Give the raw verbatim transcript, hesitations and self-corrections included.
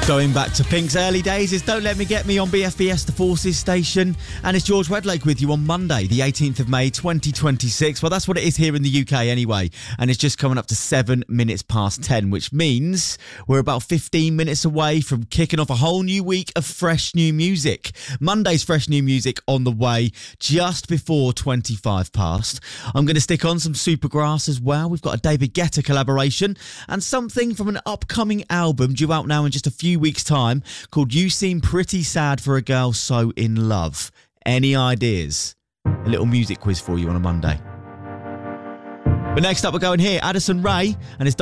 Going back to Pink's early days is Don't Let Me Get Me on B F B S The Forces station. And it's George Wedlake with you on Monday, the eighteenth of May, twenty twenty-six. Well, that's what it is here in the U K anyway. And it's just coming up to seven minutes past ten, which means we're about fifteen minutes away from kicking off a whole new week of fresh new music. Monday's fresh new music on the way just before twenty-five past. I'm going to stick on some Supergrass as well. We've got a David Guetta collaboration and something from an upcoming album due out now in just a few weeks' time called You Seem Pretty Sad for a Girl So In Love. Any ideas? A little music quiz for you on a Monday. But next up, we're going here, Addison Rae and his